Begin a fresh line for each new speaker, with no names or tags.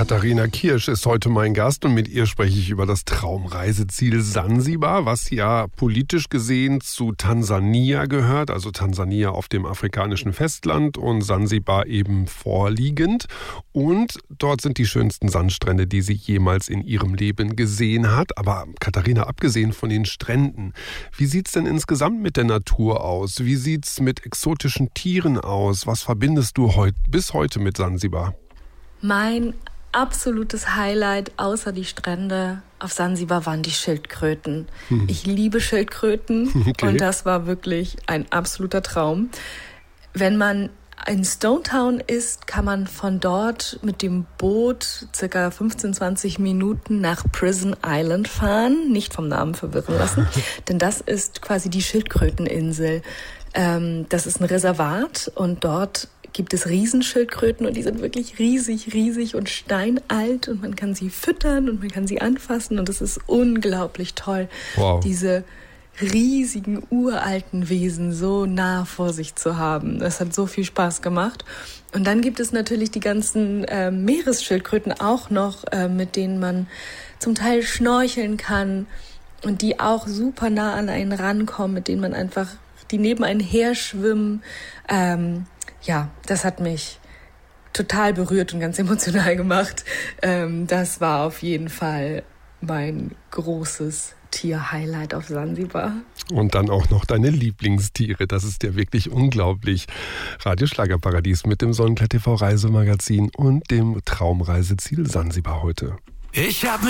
Katharina Kirsch ist heute mein Gast und mit ihr spreche ich über das Traumreiseziel Sansibar, was ja politisch gesehen zu Tansania gehört, also Tansania auf dem afrikanischen Festland und Sansibar eben vorliegend. Und dort sind die schönsten Sandstrände, die sie jemals in ihrem Leben gesehen hat. Aber Katharina, abgesehen von den Stränden, wie sieht's denn insgesamt mit der Natur aus? Wie sieht's mit exotischen Tieren aus? Was verbindest du bis heute mit Sansibar?
Mein absolutes Highlight außer die Strände auf Sansibar waren die Schildkröten. Ich liebe Schildkröten und das war wirklich ein absoluter Traum. Wenn man in Stone Town ist, kann man von dort mit dem Boot circa 15-20 Minuten nach Prison Island fahren. Nicht vom Namen verwirren lassen, denn das ist quasi die Schildkröteninsel. Das ist ein Reservat und dort gibt es Riesenschildkröten und die sind wirklich riesig und steinalt und man kann sie füttern und man kann sie anfassen und das ist unglaublich toll, diese riesigen, uralten Wesen so nah vor sich zu haben. Das hat so viel Spaß gemacht. Und dann gibt es natürlich die ganzen Meeresschildkröten auch noch, mit denen man zum Teil schnorcheln kann und die auch super nah an einen rankommen, mit denen man einfach, die neben einen her schwimmen. Ja, das hat mich total berührt und ganz emotional gemacht. Das war auf jeden Fall mein großes Tier-Highlight auf Sansibar.
Und dann auch noch deine Lieblingstiere. Das ist ja wirklich unglaublich. Radio Schlagerparadies mit dem Sonnenklar TV Reisemagazin und dem Traumreiseziel Sansibar heute.
Ich hab